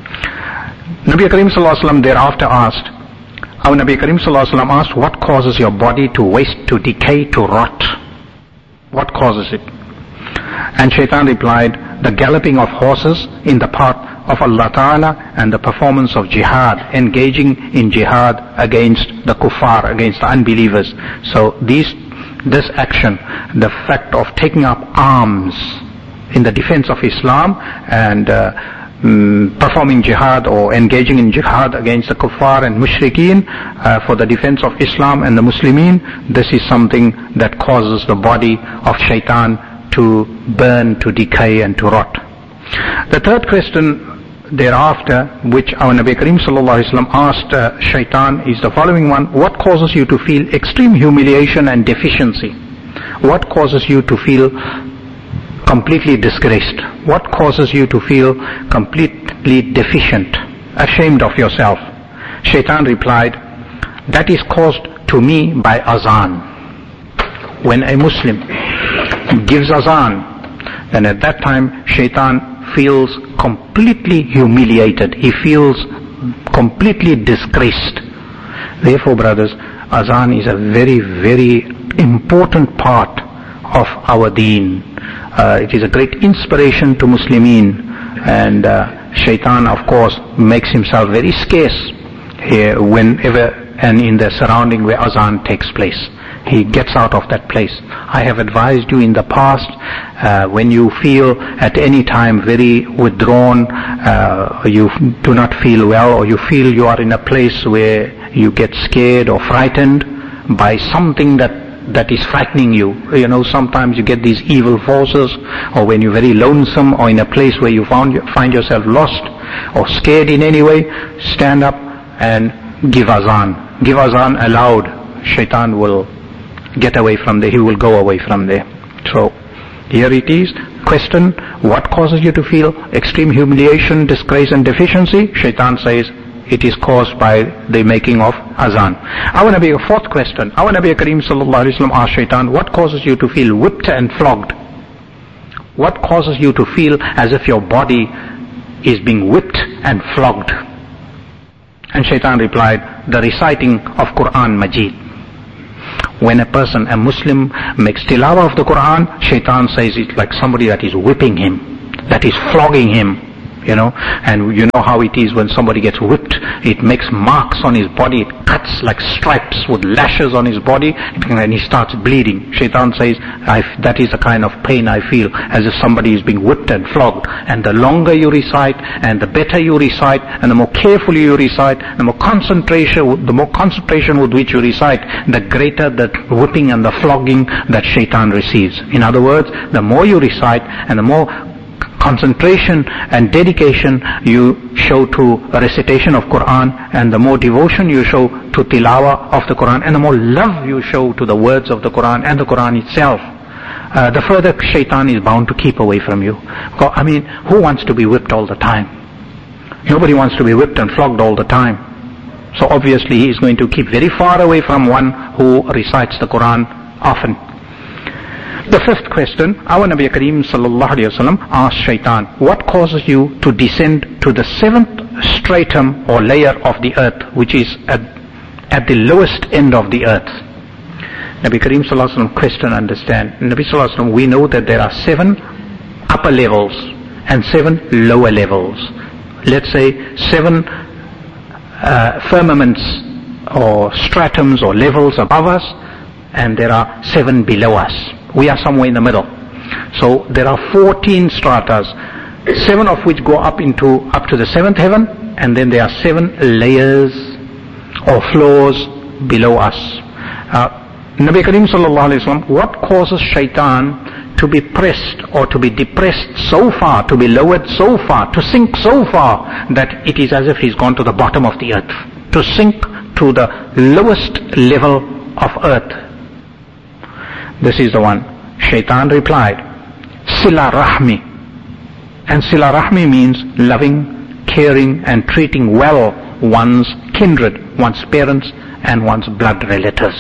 Nabi Kareem sallallahu alaihi wasallam thereafter asked, our Nabi Kareem sallallahu alaihi wasallam asked, what causes your body to waste, to decay, to rot? What causes it? And Shaitan replied, the galloping of horses in the path of Allah Ta'ala and the performance of jihad, engaging in jihad against the kuffar, against the unbelievers. So these, this action, the fact of taking up arms in the defense of Islam and uh, mm, performing jihad or engaging in jihad against the kuffar and mushrikeen uh, for the defense of Islam and the Muslimin, this is something that causes the body of Shaitan to burn, to decay and to rot. The third question thereafter, which our Nabi Kareem sallallahu alaihi wasallam asked uh, Shaitan, is the following one: what causes you to feel extreme humiliation and deficiency? What causes you to feel completely disgraced? What causes you to feel completely deficient, ashamed of yourself? Shaitan replied, that is caused to me by azan. When a Muslim gives azan, then at that time Shaitan feels completely humiliated. He feels completely disgraced. Therefore, brothers, azan is a very, very important part of our deen. Uh, it is a great inspiration to Muslimin, and uh, Shaitan, of course, makes himself very scarce here whenever and in the surrounding where azan takes place. He gets out of that place. I have advised you in the past, uh, when you feel at any time very withdrawn, uh, you do not feel well, or you feel you are in a place where you get scared or frightened by something that that is frightening you. You know, sometimes you get these evil forces, or when you're very lonesome, or in a place where you found, find yourself lost or scared in any way, stand up and give azan. Give azan aloud. Shaitan will get away from there. He will go away from there. So here it is. question, what causes you to feel extreme humiliation, disgrace and deficiency? Shaitan says, it is caused by the making of azan. Our Nabi, a fourth question. Our Nabi Kareem sallallahu alaihi wasallam asked Shaitan, what causes you to feel whipped and flogged? What causes you to feel as if your body is being whipped and flogged? And Shaitan replied, the reciting of Quran Majid. When a person, a Muslim, makes tilawah of the Quran, Shaitan says it's like somebody that is whipping him, that is flogging him. You know, and you know how it is when somebody gets whipped, it makes marks on his body, it cuts like stripes with lashes on his body, and he starts bleeding. Shaitan says, I, that is the kind of pain I feel, as if somebody is being whipped and flogged. And the longer you recite, and the better you recite, and the more carefully you recite, the more concentration, the more concentration with which you recite, the greater the whipping and the flogging that Shaitan receives. In other words, the more you recite, and the more concentration and dedication you show to a recitation of Quran, and the more devotion you show to tilawah of the Quran, and the more love you show to the words of the Quran and the Quran itself, uh, the further Shaitan is bound to keep away from you. I mean, who wants to be whipped all the time? Nobody wants to be whipped and flogged all the time. So obviously he is going to keep very far away from one who recites the Quran often. The fifth question, our Nabi Kareem sallallahu alayhi wasallam asked Shaitan, what causes you to descend to the seventh stratum or layer of the earth, which is at, at the lowest end of the earth? Nabi Kareem sallallahu alayhi wasallam question, understand. Nabi sallallahu alayhi wasallam, we know that there are seven upper levels and seven lower levels. Let's say seven uh, firmaments or stratums or levels above us, and there are seven below us. We are somewhere in the middle. So there are fourteen stratas, seven of which go up into up to the seventh heaven, and then there are seven layers or floors below us. Uh, Nabi Kareem sallallahu alaihi wasallam, what causes Shaitan to be pressed or to be depressed so far, to be lowered so far, to sink so far that it is as if he's gone to the bottom of the earth, to sink to the lowest level of earth? This is the one. Shaitan replied, Sila Rahmi. And Sila Rahmi means loving, caring and treating well one's kindred, one's parents and one's blood relatives.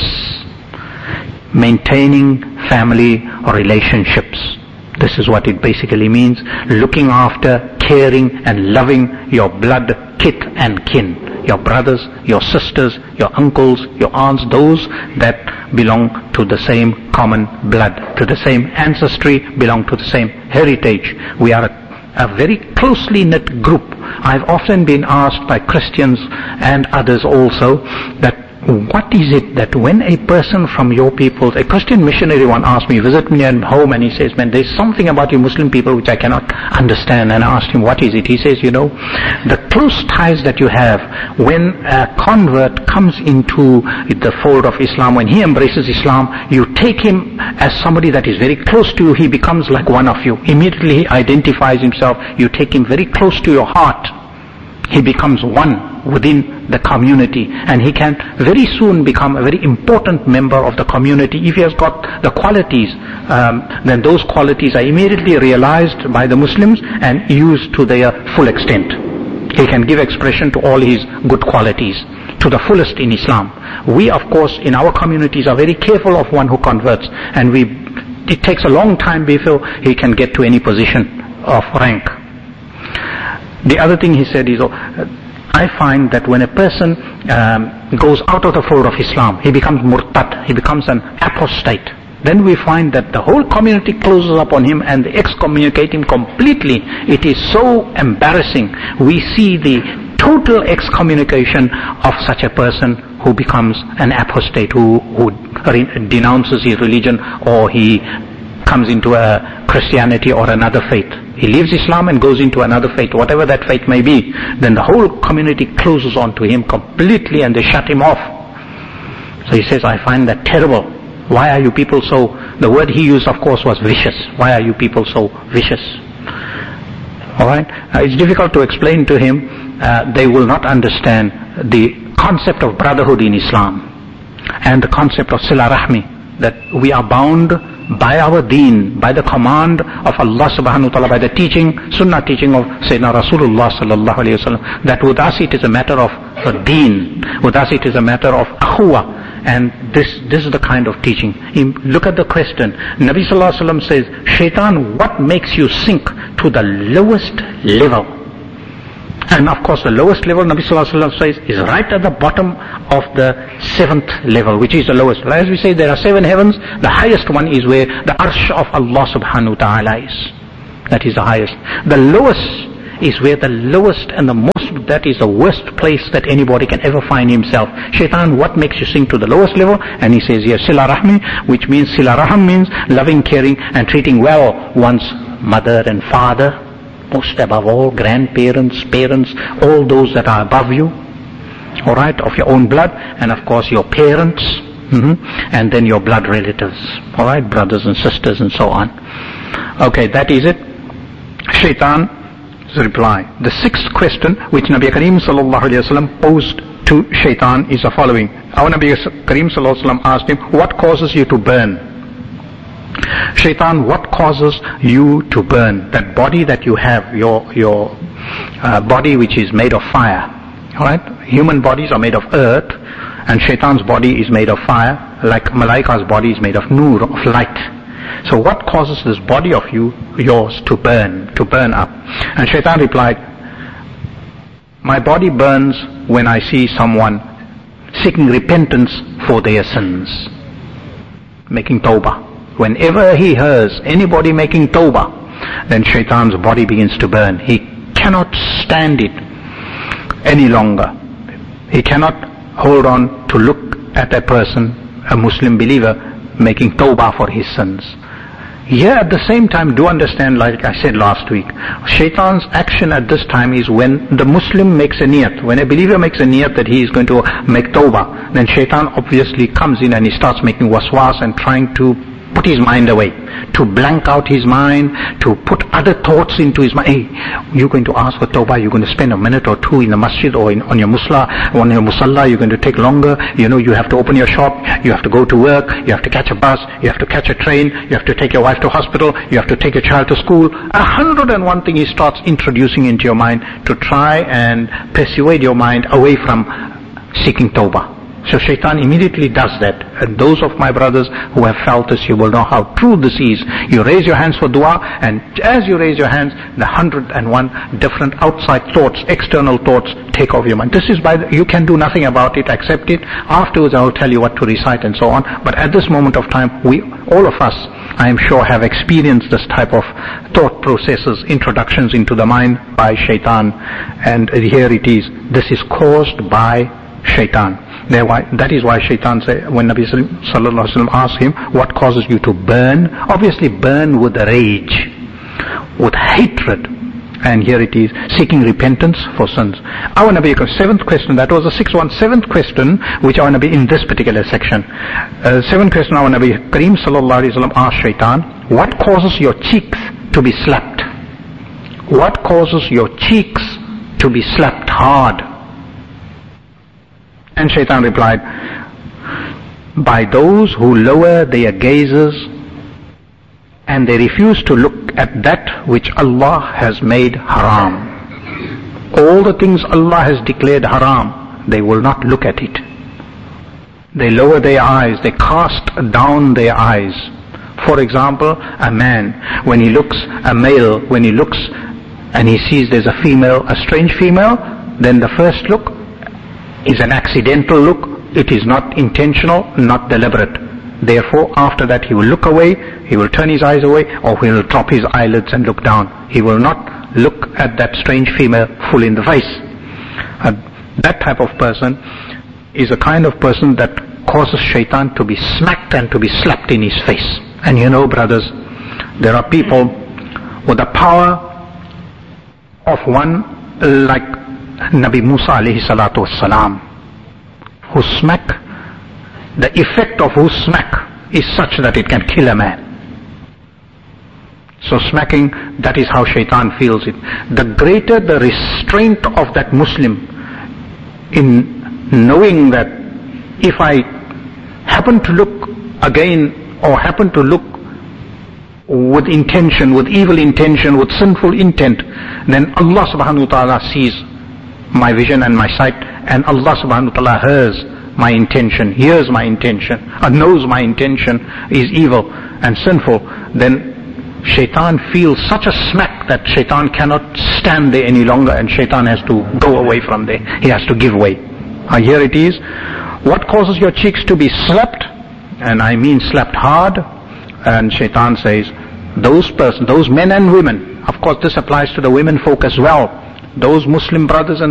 Maintaining family relationships. This is what it basically means. Looking after, caring and loving your blood kith and kin. Your brothers, your sisters, your uncles, your aunts, those that belong to the same common blood, to the same ancestry, belong to the same heritage. We are a, a very closely knit group. I've often been asked by Christians and others also that what is it that when a person from your people, a Christian missionary one asked me, visit me at home, and he says, man, there's something about you Muslim people which I cannot understand. And I asked him, what is it? He says, you know, the close ties that you have when a convert comes into the fold of Islam, when he embraces Islam, you take him as somebody that is very close to you. He becomes like one of you. Immediately he identifies himself. You take him very close to your heart. He becomes one within the community, and he can very soon become a very important member of the community. If he has got the qualities, um, then those qualities are immediately realized by the Muslims and used to their full extent. He can give expression to all his good qualities to the fullest in Islam. We, of course, in our communities are very careful of one who converts, and we it takes a long time before he can get to any position of rank. The other thing he said is, oh, I find that when a person um, goes out of the fold of Islam, he becomes murtad, he becomes an apostate. Then we find that the whole community closes up on him and they excommunicate him completely. It is so embarrassing. We see the total excommunication of such a person who becomes an apostate, who, who re- denounces his religion, or he comes into a Christianity or another faith. He leaves Islam and goes into another faith, whatever that faith may be. Then the whole community closes on to him completely and they shut him off. So he says, I find that terrible. Why are you people so, the word he used of course was vicious. Why are you people so vicious? Alright, uh, it's difficult to explain to him. Uh, they will not understand the concept of brotherhood in Islam and the concept of Sila Rahmi. that we are bound by our deen, by the command of Allah subhanahu wa ta'ala, by the teaching, sunnah teaching of Sayyidina Rasulullah sallallahu alayhi wa sallam, that with us it is a matter of a deen, with us it is a matter of akhuwa. And this this is the kind of teaching. Look at the question. Nabi sallallahu alayhi wa sallam says, Shaitan, what makes you sink to the lowest level? And of course the lowest level, Nabi sallallahu alayhi wa sallam says, is right at the bottom of the seventh level, which is the lowest. As we say, there are seven heavens. The highest one is where the arsh of Allah subhanahu wa ta'ala is. That is the highest. The lowest is where the lowest and the most, that is the worst place that anybody can ever find himself. Shaitan, what makes you sink to the lowest level? And he says here, Sila Rahmi, which means, Sila Raham means loving, caring and treating well one's mother and father, most above all, grandparents, parents, all those that are above you, alright, of your own blood, and of course your parents, mm-hmm, and then your blood relatives, alright, brothers and sisters and so on. Okay, that is it. Shaitan reply. The sixth question which Nabi Kareem sallallahu alayhi wa sallam posed to Shaitan is the following. Our Nabi Kareem sallallahu alayhi wa sallam asked him, what causes you to burn? Shaitan, what causes you to burn? That body that you have, your your uh, body which is made of fire. Alright? Human bodies are made of earth, and Shaitan's body is made of fire, like Malaika's body is made of nur, of light. So what causes this body of you, yours, to burn, to burn up? And Shaitan replied, my body burns when I see someone seeking repentance for their sins, making tawbah. Whenever he hears anybody making tawbah, then Shaitan's body begins to burn. He cannot stand it any longer. He cannot hold on to look at a person, a Muslim believer, making tawbah for his sins. Here at the same time, do understand, like I said last week, Shaitan's action at this time is when the Muslim makes a niyat. When a believer makes a niyat that he is going to make tawbah, then Shaitan obviously comes in and he starts making waswas and trying to put his mind away, to blank out his mind, to put other thoughts into his mind. Hey, you're going to ask for tawbah, you're going to spend a minute or two in the masjid or in, on your musla, on your musalla, you're going to take longer, you know, you have to open your shop, you have to go to work, you have to catch a bus, you have to catch a train, you have to take your wife to hospital, you have to take your child to school. A hundred and one thing he starts introducing into your mind to try and persuade your mind away from seeking tawbah. So Shaitan immediately does that. And those of my brothers who have felt this, you will know how true this is. You raise your hands for dua, and as you raise your hands, the hundred and one different outside thoughts, external thoughts take over your mind. This is by the, you can do nothing about it, accept it. Afterwards I will tell you what to recite and so on. But at this moment of time, we, all of us, I am sure, have experienced this type of thought processes, introductions into the mind by Shaitan. And here it is. This is caused by Shaitan. That is why Shaitan said, when Nabi sallallahu alaihi wasallam asked him, what causes you to burn? Obviously burn with rage, with hatred. And here it is, seeking repentance for sins. Our Nabi, seventh question, that was the sixth one, seventh question, which our Nabi in this particular section. Uh, seventh question, our Nabi Kareem sallallahu alaihi wasallam asked Shaitan, what causes your cheeks to be slapped? What causes your cheeks to be slapped hard? And Shaitan replied, by those who lower their gazes and they refuse to look at that which Allah has made haram. All the things Allah has declared haram, they will not look at it. They lower their eyes, they cast down their eyes. For example, a man, when he looks, a male, when he looks and he sees there's a female, a strange female, then the first look is an accidental look. It is not intentional, not deliberate. Therefore, after that he will look away, he will turn his eyes away, or he will drop his eyelids and look down. He will not look at that strange female full in the face. Uh, that type of person is a kind of person that causes Shaitan to be smacked and to be slapped in his face. And you know, brothers, there are people with the power of one like Nabi Musa alayhi salatu wassalam, whose smack, the effect of whose smack is such that it can kill a man. So smacking, that is how Shaitan feels it. The greater the restraint of that Muslim in knowing that if I happen to look again, or happen to look with intention, with evil intention, with sinful intent, then Allah subhanahu wa ta'ala sees my vision and my sight, and Allah subhanahu wa ta'ala hears my intention, hears my intention, or knows my intention is evil and sinful. Then Shaitan feels such a smack that Shaitan cannot stand there any longer, and Shaitan has to go away from there. He has to give way. Uh, here it is. What causes your cheeks to be slapped? And I mean slapped hard. And Shaitan says, those persons, those men and women, of course this applies to the women folk as well, those Muslim brothers and